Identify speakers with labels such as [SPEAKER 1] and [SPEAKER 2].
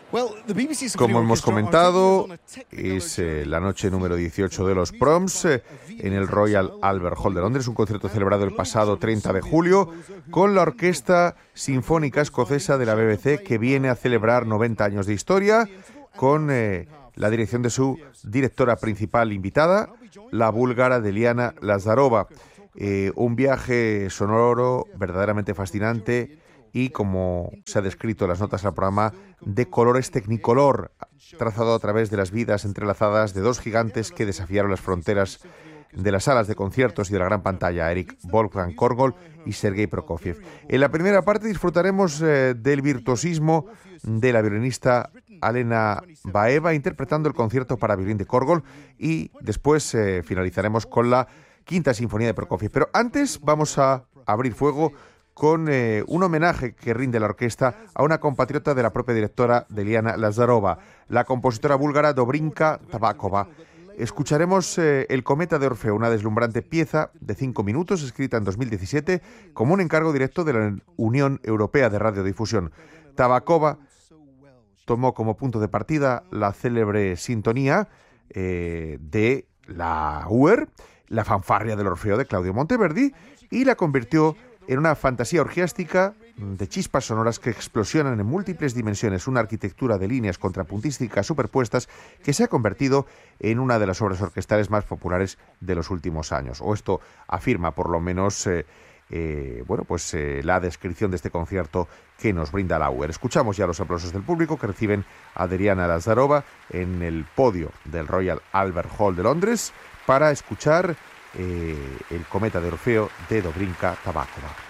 [SPEAKER 1] Como hemos comentado, es la noche número 18 de los Proms en el Royal Albert Hall de Londres, un concierto celebrado el pasado 30 de julio con la Orquesta Sinfónica Escocesa de la BBC, que viene a celebrar 90 años de historia, con la dirección de su directora principal invitada, la búlgara Deliana Lazarova. Un viaje sonoro verdaderamente fascinante y, como se ha descrito en las notas al programa, de colores Technicolor, trazado a través de las vidas entrelazadas de dos gigantes que desafiaron las fronteras de las salas de conciertos y de la gran pantalla, Erich Wolfgang Korngold y Sergei Prokofiev. En la primera parte disfrutaremos del virtuosismo de la violinista Alena Baeva interpretando el concierto para violín de Korngold, y después finalizaremos con la Quinta Sinfonía de Prokofiev. Pero antes vamos a abrir fuego con un homenaje que rinde la orquesta a una compatriota de la propia directora Deliana Lazarova, la compositora búlgara Dobrinka Tabakova. Escucharemos El cometa de Orfeo, una deslumbrante pieza de 5 minutos escrita en 2017 como un encargo directo de la Unión Europea de Radiodifusión. Tabakova tomó como punto de partida la célebre sintonía de la UER, la fanfarria del Orfeo de Claudio Monteverdi, y la convirtió en una fantasía orgiástica de chispas sonoras que explosionan en múltiples dimensiones, una arquitectura de líneas contrapuntísticas superpuestas que se ha convertido en una de las obras orquestales más populares de los últimos años. O esto afirma por lo menos la descripción de este concierto que nos brinda la UER. Escuchamos ya los aplausos del público que reciben a Deliana Lazarova en el podio del Royal Albert Hall de Londres para escuchar El cometa de Orfeo de Dobrinka Tabakova.